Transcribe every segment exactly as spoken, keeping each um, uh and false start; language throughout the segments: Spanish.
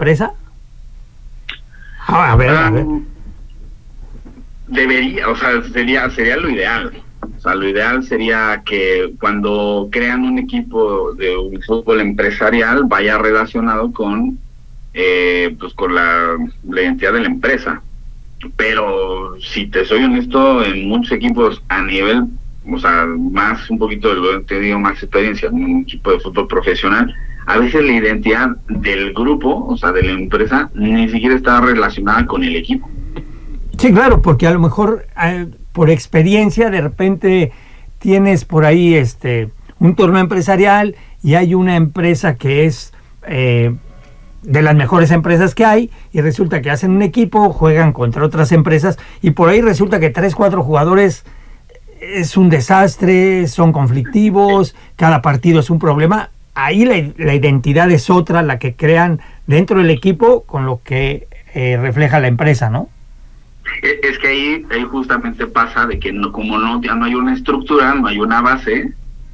empresa? Ah, a ver, a ver. Um, debería, o sea, sería, sería lo ideal. O sea, lo ideal sería que cuando crean un equipo de un fútbol empresarial vaya relacionado con, eh, pues con la, la identidad de la empresa. Pero si te soy honesto, en muchos equipos a nivel, o sea, más un poquito, te digo, más experiencia en un equipo de fútbol profesional, a veces la identidad del grupo, o sea, de la empresa, ni siquiera está relacionada con el equipo. Sí, claro, porque a lo mejor eh, por experiencia de repente tienes por ahí este un torneo empresarial y hay una empresa que es eh, de las mejores empresas que hay y resulta que hacen un equipo, juegan contra otras empresas y por ahí resulta que tres, cuatro jugadores es un desastre, son conflictivos, cada partido es un problema. Ahí la, la identidad es otra, la que crean dentro del equipo con lo que eh, refleja la empresa, ¿no? Es que ahí, ahí justamente pasa de que no, como no, ya no hay una estructura, no hay una base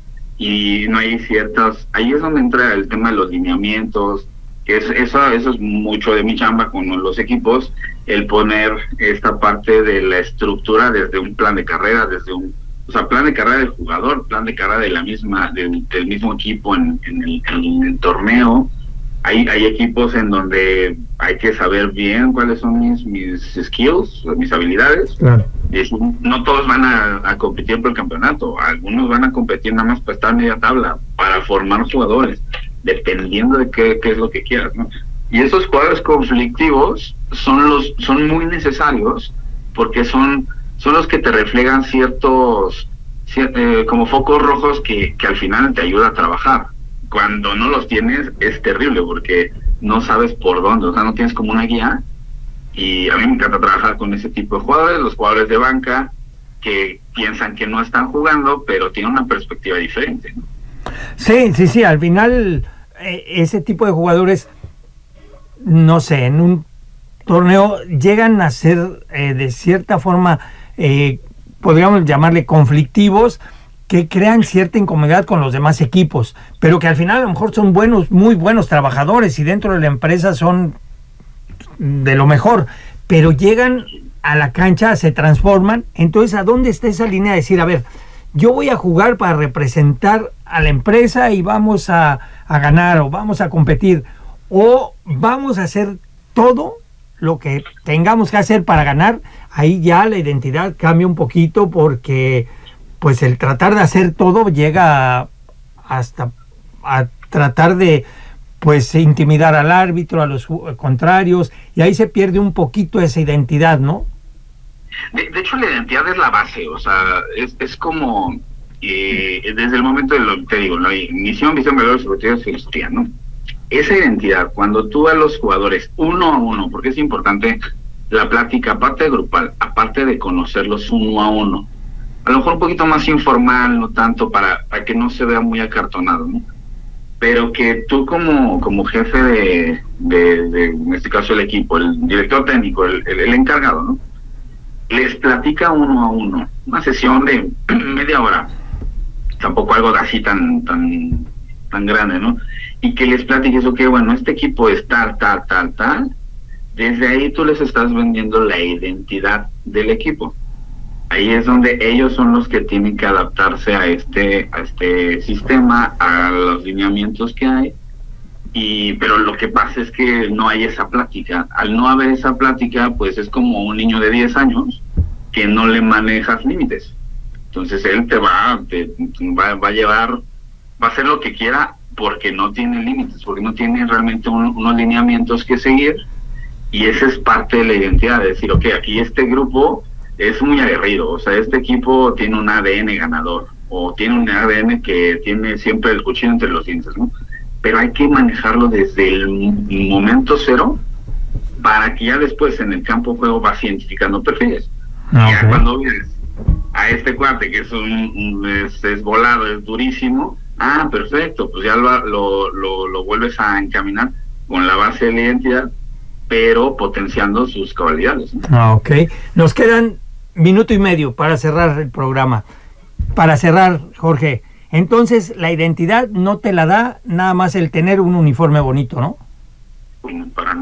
y no hay ciertas, ahí es donde entra el tema de los lineamientos, que es, eso, eso es mucho de mi chamba con los equipos, el poner esta parte de la estructura desde un plan de carrera, desde un, o sea, plan de carrera del jugador, plan de carrera de la misma, del, del mismo equipo en, en, el, en el torneo. Hay, hay equipos en donde hay que saber bien cuáles son mis, mis skills, mis habilidades. Claro. Es, no todos van a, a competir por el campeonato, algunos van a competir nada más para estar en media tabla, para formar jugadores, dependiendo de qué, qué es lo que quieras, ¿no? Y esos jugadores conflictivos son los son muy necesarios porque son son los que te reflejan ciertos cier, eh, como focos rojos que, que al final te ayuda a trabajar. Cuando no los tienes es terrible porque no sabes por dónde, o sea, no tienes como una guía. Y a mí me encanta trabajar con ese tipo de jugadores, los jugadores de banca que piensan que no están jugando, pero tienen una perspectiva diferente, ¿no? Sí, sí, sí, al final eh, ese tipo de jugadores, no sé, en un torneo llegan a ser eh, de cierta forma, eh, podríamos llamarle conflictivos, que crean cierta incomodidad con los demás equipos, pero que al final a lo mejor son buenos, muy buenos trabajadores y dentro de la empresa son de lo mejor, pero llegan a la cancha, se transforman. Entonces, ¿a dónde está esa línea de decir, a ver, yo voy a jugar para representar a la empresa y vamos a, a ganar o vamos a competir, o vamos a hacer todo lo que tengamos que hacer para ganar? Ahí ya la identidad cambia un poquito porque pues el tratar de hacer todo llega hasta a tratar de pues intimidar al árbitro, a los contrarios, y ahí se pierde un poquito esa identidad, ¿no? De, de hecho, la identidad es la base, o sea, es, es como, eh, desde el momento de lo que te digo, la misión, visión, valores, objetivos y filosofía, ¿no? Esa identidad, cuando tú a los jugadores, uno a uno, porque es importante la plática, aparte de grupal, aparte de conocerlos uno a uno, a lo mejor un poquito más informal, no tanto, para, para que no se vea muy acartonado, ¿no? Pero que tú como, como jefe de, de, de, en este caso el equipo, el director técnico, el, el, el encargado, ¿no? Les platica uno a uno, una sesión de media hora, tampoco algo así tan tan tan grande, ¿no? Y que les platiques, ok, bueno, este equipo es tal, tal, tal, tal, desde ahí tú les estás vendiendo la identidad del equipo. Ahí es donde ellos son los que tienen que adaptarse a este a este sistema, a los lineamientos que hay, y pero lo que pasa es que no hay esa plática. Al no haber esa plática, pues es como un niño de diez años que no le manejas límites. Entonces él te va, te, va, va a llevar, va a hacer lo que quiera porque no tiene límites, porque no tiene realmente un, unos lineamientos que seguir, y esa es parte de la identidad, de decir, ok, aquí este grupo es muy aguerrido, o sea, este equipo tiene un A D N ganador, o tiene un A D N que tiene siempre el cuchillo entre los dientes, ¿no? Pero hay que manejarlo desde el momento cero para que ya después en el campo de juego vas identificando perfiles. Okay. Ya cuando vienes a este cuate que es un, un es, es volado, es durísimo, ah, perfecto, pues ya lo, lo, lo, lo vuelves a encaminar con la base de la identidad, pero potenciando sus cualidades, ¿no? Ah, ok. Nos quedan minuto y medio para cerrar el programa. Para cerrar, Jorge, entonces la identidad no te la da nada más el tener un uniforme bonito, ¿no? Bueno, para